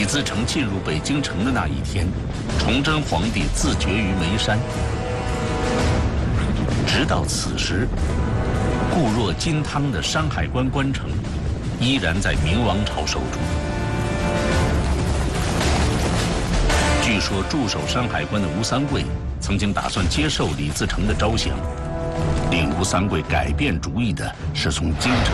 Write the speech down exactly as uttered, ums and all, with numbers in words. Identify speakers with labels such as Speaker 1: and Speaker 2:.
Speaker 1: 自成进入北京城的那一天，崇祯皇帝自绝于眉山。直到此时，固若金汤的山海关关城，依然在明王朝守住。据说驻守山海关的吴三桂曾经打算接受李自成的招降，令吴三桂改变主意的是从京城